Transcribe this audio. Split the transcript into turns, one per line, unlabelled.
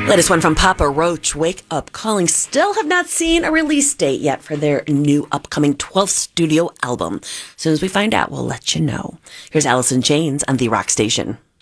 Latest one from Papa Roach, Wake Up Calling. Still have not seen a release date yet for their new upcoming 12th studio album. As soon as we find out, we'll let you know. Here's Allison Chains on The Rock Station.